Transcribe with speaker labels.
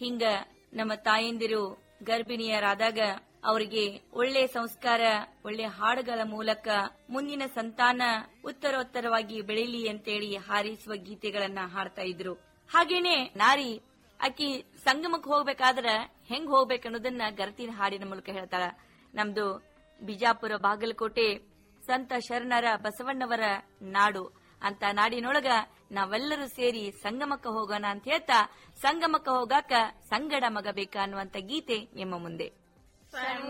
Speaker 1: ಹಿಂಗ ನಮ್ಮ ತಾಯಂದಿರು ಗರ್ಭಿಣಿಯರಾದಾಗ ಅವರಿಗೆ ಒಳ್ಳೆ ಸಂಸ್ಕಾರ, ಒಳ್ಳೆ ಹಾಡುಗಳ ಮೂಲಕ ಮುಂದಿನ ಸಂತಾನ ಉತ್ತರೋತ್ತರವಾಗಿ ಬೆಳೀಲಿ ಅಂತೇಳಿ ಹಾರೈಸುವ ಗೀತೆಗಳನ್ನ ಹಾಡ್ತಾ ಇದ್ರು. ಹಾಗೇನೆ ನಾರಿ ಆಕಿ ಸಂಗಮಕ್ಕೆ ಹೋಗ್ಬೇಕಾದ್ರ ಹೆಂಗ್ ಹೋಗ್ಬೇಕನ್ನೋದನ್ನ ಗರತಿನ ಹಾಡಿನ ಮೂಲಕ ಹೇಳ್ತಾಳ. ನಮ್ದು ಬಿಜಾಪುರ, ಬಾಗಲಕೋಟೆ ಸಂತ ಶರಣರ ಬಸವಣ್ಣವರ ನಾಡು ಅಂತ ನಾಡಿನೊಳಗ ನಾವೆಲ್ಲರೂ ಸೇರಿ ಸಂಗಮಕ್ಕ ಹೋಗೋಣ ಅಂತ ಹೇಳ್ತಾ, ಸಂಗಮಕ್ಕ ಹೋಗಾಕ ಸಂಗಡ ಮಗ ಬೇಕ ಅನ್ನುವಂತ ಗೀತೆ ನಿಮ್ಮ ಮುಂದೆ.